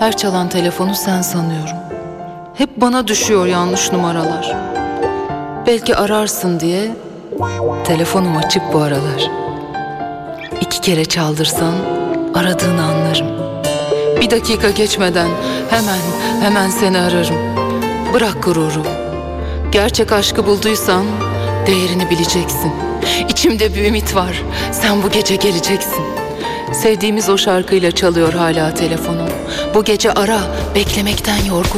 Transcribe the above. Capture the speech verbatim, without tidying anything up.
Her çalan telefonu sen sanıyorum. Hep bana düşüyor yanlış numaralar. Belki ararsın diye telefonum açık bu aralar. İki kere çaldırsan aradığını anlarım. Bir dakika geçmeden hemen hemen seni ararım. Bırak gururu. Gerçek aşkı bulduysan değerini bileceksin. İçimde bir ümit var. Sen bu gece geleceksin. Sevdiğimiz o şarkıyla çalıyor hala telefonum. Bu gece ara, beklemekten yorgun.